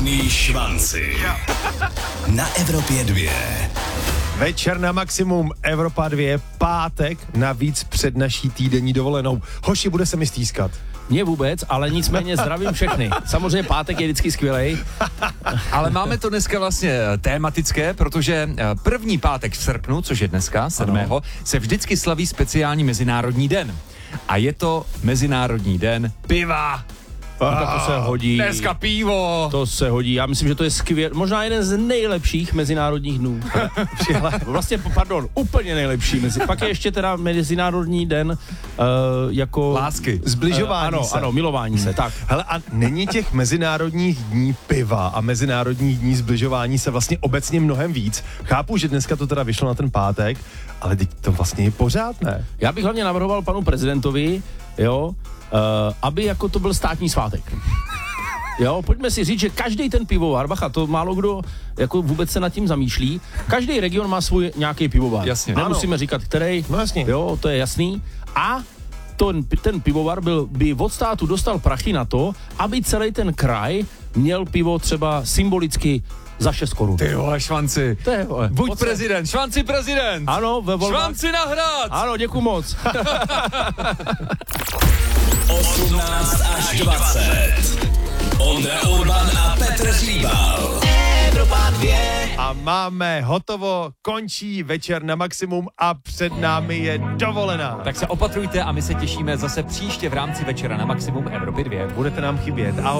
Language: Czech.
Švanci. Na Evropě 2. Večer na maximum, Evropa 2, pátek, navíc před naší týdenní dovolenou. Hoši, bude se mi stýskat. Mně vůbec, ale nicméně zdravím všechny. Samozřejmě pátek je vždycky skvělej. Ale máme to dneska vlastně tématické, protože první pátek v srpnu, což je dneska, 7. se vždycky slaví speciální mezinárodní den. A je to Mezinárodní den piva. To se hodí. Dneska pivo. To se hodí. Já myslím, že to je skvělý, možná jeden z nejlepších mezinárodních dnů. Vlastně, úplně nejlepší. Pak je ještě teda Mezinárodní den jako... Lásky. Zbližování se. Ano, milování se, tak. Hele, a není těch mezinárodních dní piva a mezinárodních dní zbližování se vlastně obecně mnohem víc? Chápu, že dneska to teda vyšlo na ten pátek, ale teď to vlastně je pořád, ne? Já bych hlavně navrhoval panu prezidentovi, aby jako to byl státní svátek. Jo, pojďme si říct, že každý ten pivovar, bacha, to málo kdo jako vůbec se nad tím zamýšlí, každý region má svůj nějaký pivovar. Jasně. Nemusíme říkat, který. No jasně. Jo, to je jasný. A ten pivovar by od státu dostal prachy na to, aby celý ten kraj měl pivo třeba symbolicky za 6 korun. Ty vole, Švanci. To je, vole. Buď prezident, Švanci prezident. Ano, ve volbách. Švanci na hrad. Ano, děkuju moc. 18 až 20. Ondra Urban a Petr Hříbal. Evropa 2. A máme hotovo, končí večer na maximum a před námi je dovolená. Tak se opatrujte a my se těšíme zase příště v rámci Večera na maximum Evropy 2. Budete nám chybět. Ahoj.